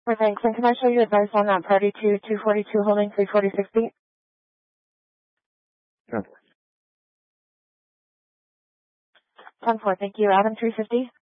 Thanks. And can I show you advice on that party to 242 holding 346 beat? Sure. 10-4, thank you. Adam 350.